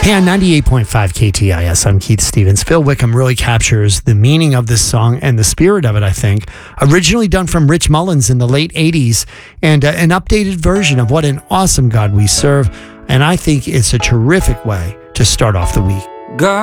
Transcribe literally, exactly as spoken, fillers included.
Hey, on ninety-eight point five K T I S, I'm Keith Stevens. Phil Wickham really captures the meaning of this song and the spirit of it, I think. Originally done from Rich Mullins in the late eighties, and uh, an updated version of what an awesome God we serve. And I think it's a terrific way to start off the week. God